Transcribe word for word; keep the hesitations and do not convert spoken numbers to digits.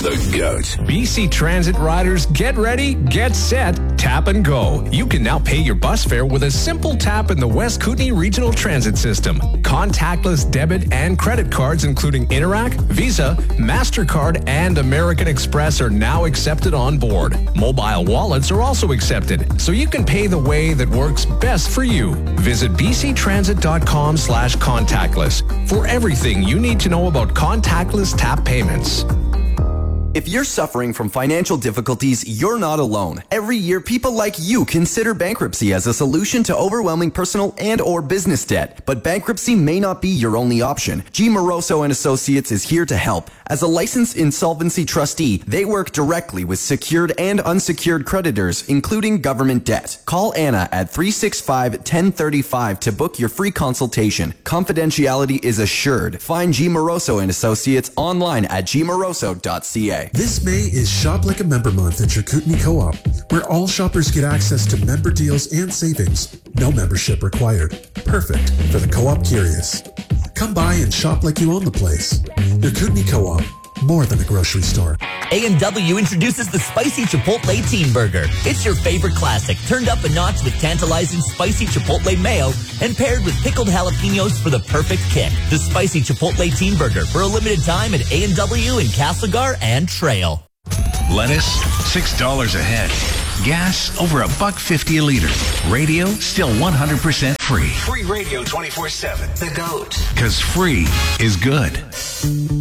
The GOAT. B C Transit riders, get ready, get set, tap and go. You can now pay your bus fare with a simple tap in the West Kootenay Regional Transit System. Contactless debit and credit cards including Interac, Visa, MasterCard, and American Express are now accepted on board. Mobile wallets are also accepted, so you can pay the way that works best for you. Visit bctransit.com slash contactless for everything you need to know about contactless tap payments. If you're suffering from financial difficulties, you're not alone. Every year, people like you consider bankruptcy as a solution to overwhelming personal and or business debt. But bankruptcy may not be your only option. G. Moroso and Associates is here to help. As a licensed insolvency trustee, they work directly with secured and unsecured creditors, including government debt. Call Anna at three six five, one zero three five to book your free consultation. Confidentiality is assured. Find G. Moroso and Associates online at g moroso dot c a. This May is Shop Like a Member Month at your Kootenay Co-op, where all shoppers get access to member deals and savings. No membership required. Perfect for the co-op curious. Come by and shop like you own the place. Your Kootenay Co-op, more than a grocery store. A and W introduces the Spicy Chipotle Teen Burger. It's your favorite classic, turned up a notch with tantalizing spicy Chipotle mayo and paired with pickled jalapenos for the perfect kick. The Spicy Chipotle Teen Burger for a limited time at A and W in Castlegar and Trail. Lettuce, six dollars a head. Gas, over a buck fifty a liter. Radio, still one hundred percent free. Free radio twenty-four seven. The GOAT. Because free is good.